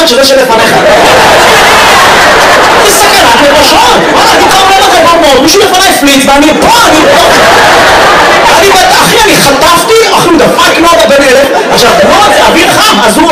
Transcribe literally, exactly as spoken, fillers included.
אחד שזה שלפניך. זה סכנת נפשות. וואלה, אני כבר אומר לכם במות, מישהו לפניי פליץ, ואני פה, אני פה. אני בת אחי, אני חטפתי, אחי הוא דפק נובה בן אלף. עכשיו, נובה זה אוויר חם, אז הוא